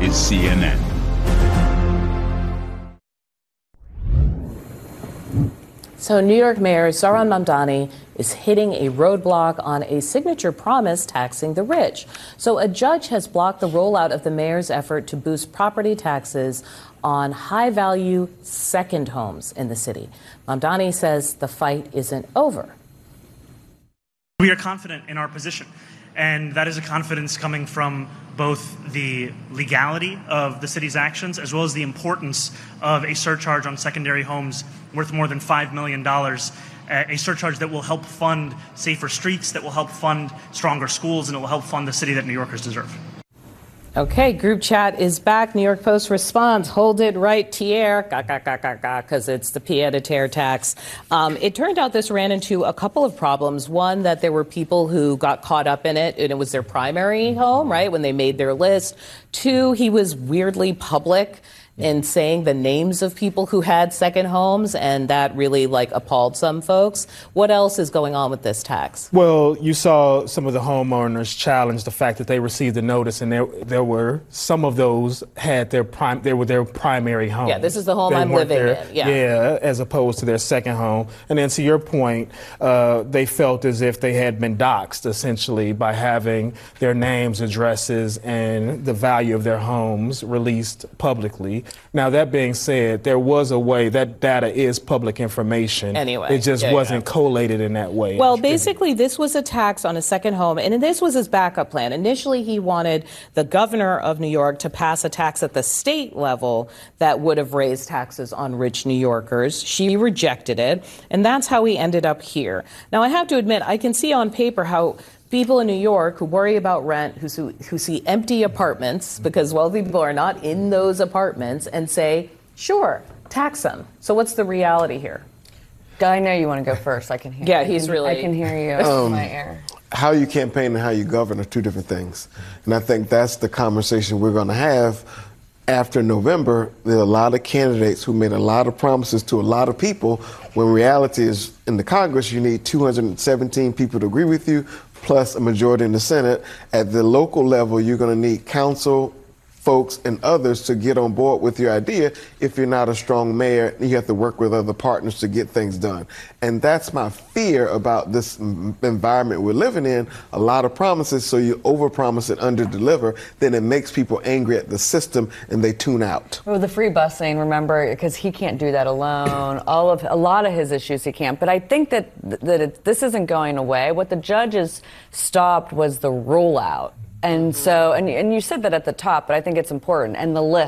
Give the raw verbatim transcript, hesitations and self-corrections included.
is C N N. So New York Mayor Zohran Mamdani is hitting a roadblock on a signature promise taxing the rich. So a judge has blocked the rollout of the mayor's effort to boost property taxes on high-value second homes in the city. Mamdani says the fight isn't over. We are confident in our position, and that is a confidence coming from both the legality of the city's actions as well as the importance of a surcharge on secondary homes worth more than five million dollars, a surcharge that will help fund safer streets, that will help fund stronger schools, and it will help fund the city that New Yorkers deserve. Okay, group chat is back. New York Post responds, hold it right, Tier, because it's the pied-à-terre tax. Um, it turned out this ran into a couple of problems. One, that there were people who got caught up in it, and it was their primary home, right, when they made their list. Two, he was weirdly public in saying the names of people who had second homes, and that really like appalled some folks. What else is going on with this tax? Well, you saw some of the homeowners challenge the fact that they received a notice, and there there were some of those had their prime they were their primary home. Yeah, this is the home They I'm weren't living their- in. Yeah. yeah, as opposed to their second home. And then to your point, uh, they felt as if they had been doxxed essentially by having their names, addresses, and the value of their homes released publicly. Now, that being said, there was a way that data is public information. Anyway, it just yeah, wasn't yeah. collated in that way. Well, basically, this was a tax on a second home, and this was his backup plan. Initially, he wanted the governor of New York to pass a tax at the state level that would have raised taxes on rich New Yorkers. She rejected it, and that's how he ended up here. Now, I have to admit, I can see on paper how people in New York who worry about rent, who, who, who see empty apartments because wealthy people are not in those apartments, and say, sure, tax them. So what's the reality here? I know you want to go first. I can hear. Yeah, I he's can, really. I can hear you Um, in my ear. How you campaign and how you govern are two different things. And I think that's the conversation we're going to have after November. There are a lot of candidates who made a lot of promises to a lot of people, when reality is in the Congress, you need two hundred seventeen people to agree with you, plus a majority in the Senate. At the local level, you're going to need council folks and others to get on board with your idea. If you're not a strong mayor, you have to work with other partners to get things done. And that's my fear about this m- environment we're living in. A lot of promises, so you overpromise and underdeliver, then it makes people angry at the system and they tune out. Well, the free busing, remember, because he can't do that alone. All of a lot of his issues he can't. But I think that that it, this isn't going away. What the judges stopped was the rollout. And so, and, and you said that at the top, but I think it's important. And the list.